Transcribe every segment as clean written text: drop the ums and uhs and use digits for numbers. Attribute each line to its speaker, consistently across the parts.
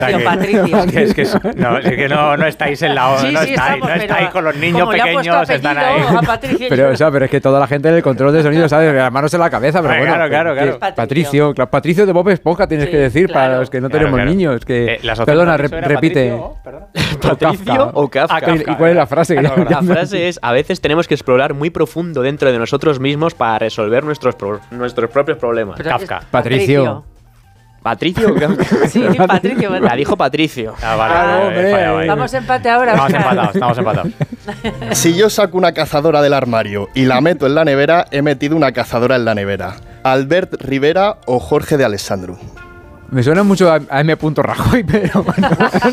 Speaker 1: Patricio.
Speaker 2: Es que no estáis en la
Speaker 1: Sí,
Speaker 2: no
Speaker 1: sí,
Speaker 2: estáis,
Speaker 1: estamos,
Speaker 2: no estáis con los niños
Speaker 1: como le ha puesto
Speaker 2: pequeños, están ahí.
Speaker 1: apellido a Patricio,
Speaker 3: Pero es que toda la gente en el control de sonido sabe las manos en la cabeza, pero bueno.
Speaker 2: Claro.
Speaker 3: Patricio de Bob Esponja tienes que decir para los que no tenemos niños. Perdona, repite.
Speaker 4: ¿Patricio o Kafka?
Speaker 3: ¿Y cuál es la frase?
Speaker 4: La frase es: a veces tenemos que explorar muy profundo dentro de nosotros mismos para resolver nuestros propios problemas.
Speaker 2: Kafka.
Speaker 3: Patricio.
Speaker 4: ¿Patricio o Kafka?
Speaker 1: Sí, Patricio.
Speaker 4: La dijo Patricio.
Speaker 2: Vale.
Speaker 1: Vamos empate ahora.
Speaker 2: Estamos empatados.
Speaker 5: Si yo saco una cazadora del armario y la meto en la nevera, he metido una cazadora en la nevera. ¿Albert Rivera o Jorge de Alessandro?
Speaker 3: Me suena mucho a M. Rajoy, pero bueno.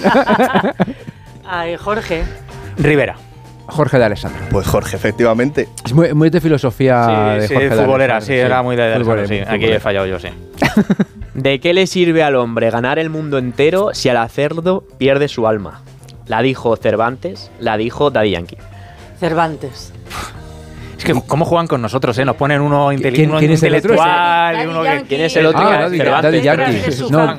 Speaker 1: Ay, Jorge.
Speaker 2: Rivera.
Speaker 3: Jorge de Alessandro.
Speaker 5: Pues Jorge, efectivamente.
Speaker 3: Es muy de filosofía de Jorge de
Speaker 2: futbolera,
Speaker 3: Alessandro,
Speaker 2: era muy de
Speaker 3: Alessandro,
Speaker 2: sí. Aquí he fallado yo, sí.
Speaker 4: ¿De qué le sirve al hombre ganar el mundo entero si al hacerlo pierde su alma? La dijo Cervantes, la dijo Daddy Yankee.
Speaker 1: Cervantes.
Speaker 2: Es que cómo juegan con nosotros, ¿no? Nos ponen uno
Speaker 3: ¿Quién es el otro?
Speaker 2: intelectual y uno que...
Speaker 4: ¿Quién es el otro?
Speaker 3: Daddy Yankee. No,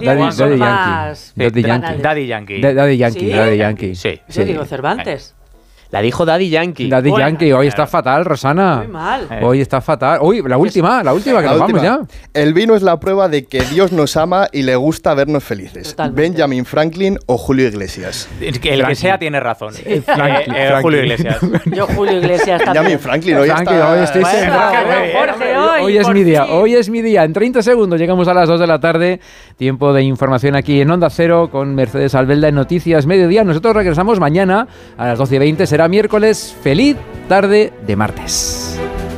Speaker 3: Daddy Yankee. Daddy Yankee.
Speaker 2: Sí.
Speaker 1: Yo digo Cervantes.
Speaker 4: La dijo Daddy Yankee.
Speaker 3: Daddy Yankee, hoy está fatal, Rosana.
Speaker 1: Muy mal.
Speaker 3: Hoy está fatal. Uy, la última, que nos vamos ya.
Speaker 5: El vino es la prueba de que Dios nos ama y le gusta vernos felices.
Speaker 1: Totalmente.
Speaker 5: Benjamin Franklin o Julio Iglesias.
Speaker 2: El que sea tiene razón.
Speaker 3: Franklin.
Speaker 2: Julio Iglesias.
Speaker 1: Yo Julio Iglesias también.
Speaker 5: Benjamin Franklin, hoy
Speaker 3: Franklin,
Speaker 5: está...
Speaker 3: hoy estoy
Speaker 1: Bueno,
Speaker 3: sembrado.
Speaker 1: Jorge,
Speaker 3: Hoy es
Speaker 1: por
Speaker 3: mi día,
Speaker 1: fin.
Speaker 3: hoy es mi día. En 30 segundos llegamos a las 2 de la tarde. Tiempo de información aquí en Onda Cero con Mercedes Albelda en Noticias Mediodía. Nosotros regresamos mañana a las 12:20. Será miércoles. Feliz tarde de martes.